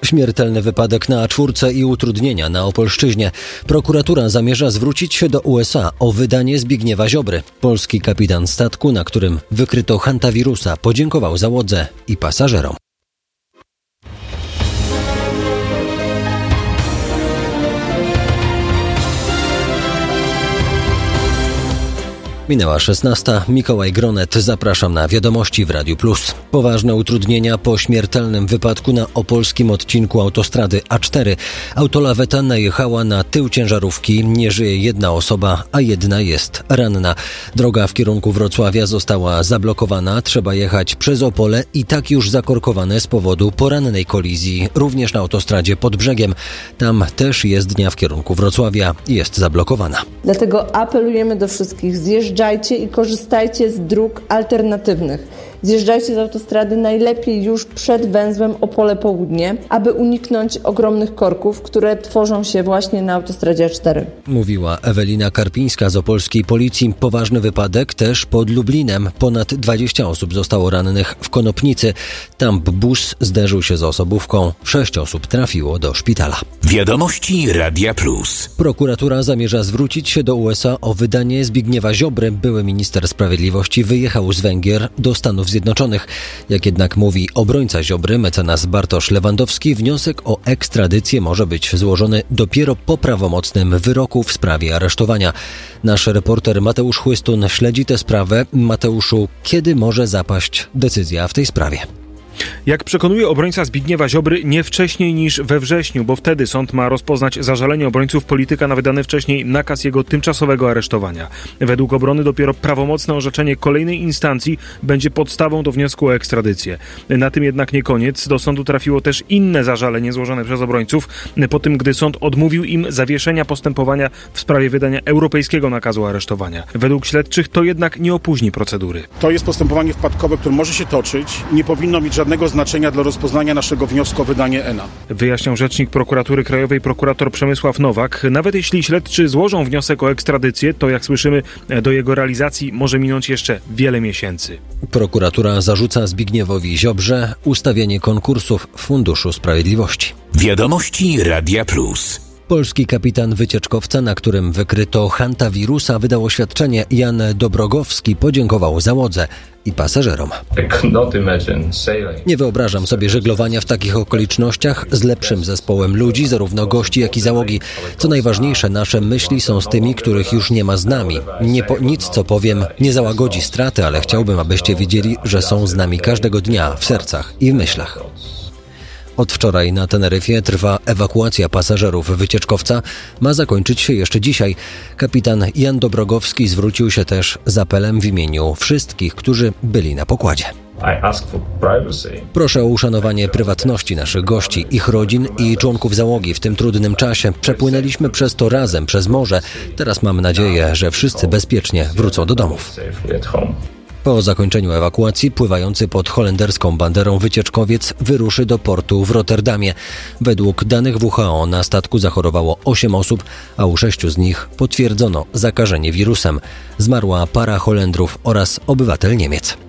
Śmiertelny wypadek na A4 i utrudnienia na Opolszczyźnie. Prokuratura zamierza zwrócić się do USA o wydanie Zbigniewa Ziobry. Polski kapitan statku, na którym wykryto hantawirusa, podziękował załodze i pasażerom. Minęła 16. Mikołaj Gronet. Zapraszam na wiadomości w Radiu Plus. Poważne utrudnienia po śmiertelnym wypadku na opolskim odcinku autostrady A4. Autolaweta najechała na tył ciężarówki. Nie żyje jedna osoba, a jedna jest ranna. Droga w kierunku Wrocławia została zablokowana. Trzeba jechać przez Opole i tak już zakorkowane z powodu porannej kolizji. Również na autostradzie pod brzegiem. Tam też jezdnia w kierunku Wrocławia jest zablokowana. Dlatego apelujemy do wszystkich: zjeżdżajcie i korzystajcie z dróg alternatywnych. Zjeżdżajcie z autostrady najlepiej już przed węzłem Opole Południe, aby uniknąć ogromnych korków, które tworzą się właśnie na autostradzie A4. Mówiła Ewelina Karpińska z opolskiej policji. Poważny wypadek też pod Lublinem. Ponad 20 osób zostało rannych w Konopnicy. Tam bus zderzył się z osobówką. 6 osób trafiło do szpitala. Wiadomości Radia Plus. Prokuratura zamierza zwrócić się do USA o wydanie Zbigniewa Ziobry. Były minister sprawiedliwości wyjechał z Węgier do Stanów Zjednoczonych. Jak jednak mówi obrońca Ziobry, mecenas Bartosz Lewandowski, wniosek o ekstradycję może być złożony dopiero po prawomocnym wyroku w sprawie aresztowania. Nasz reporter Mateusz Chłystun śledzi tę sprawę. Mateuszu, kiedy może zapaść decyzja w tej sprawie? Jak przekonuje obrońca Zbigniewa Ziobry, nie wcześniej niż we wrześniu, bo wtedy sąd ma rozpoznać zażalenie obrońców polityka na wydany wcześniej nakaz jego tymczasowego aresztowania. Według obrony dopiero prawomocne orzeczenie kolejnej instancji będzie podstawą do wniosku o ekstradycję. Na tym jednak nie koniec. Do sądu trafiło też inne zażalenie złożone przez obrońców, po tym gdy sąd odmówił im zawieszenia postępowania w sprawie wydania europejskiego nakazu aresztowania. Według śledczych to jednak nie opóźni procedury. To jest postępowanie wpadkowe, które może się toczyć. Nie powinno mieć żadnego znaczenia dla rozpoznania naszego wniosku o wydanie ENA. Wyjaśniał rzecznik Prokuratury Krajowej prokurator Przemysław Nowak. Nawet jeśli śledczy złożą wniosek o ekstradycję, to jak słyszymy, do jego realizacji może minąć jeszcze wiele miesięcy. Prokuratura zarzuca Zbigniewowi Ziobrze ustawienie konkursów w Funduszu Sprawiedliwości. Wiadomości Radia Plus. Polski kapitan wycieczkowca, na którym wykryto hantawirusa, wydał oświadczenie. Jan Dobrogowski podziękował załodze i pasażerom. Nie wyobrażam sobie żeglowania w takich okolicznościach z lepszym zespołem ludzi, zarówno gości, jak i załogi. Co najważniejsze, nasze myśli są z tymi, których już nie ma z nami. Nic, co powiem, nie załagodzi straty, ale chciałbym, abyście wiedzieli, że są z nami każdego dnia w sercach i w myślach. Od wczoraj na Teneryfie trwa ewakuacja pasażerów wycieczkowca. Ma zakończyć się jeszcze dzisiaj. Kapitan Jan Dobrogowski zwrócił się też z apelem w imieniu wszystkich, którzy byli na pokładzie. Proszę o uszanowanie prywatności naszych gości, ich rodzin i członków załogi w tym trudnym czasie. Przepłynęliśmy przez to razem, przez morze. Teraz mam nadzieję, że wszyscy bezpiecznie wrócą do domów. Po zakończeniu ewakuacji pływający pod holenderską banderą wycieczkowiec wyruszy do portu w Rotterdamie. Według danych WHO na statku zachorowało 8 osób, a u 6 z nich potwierdzono zakażenie wirusem. Zmarła para Holendrów oraz obywatel Niemiec.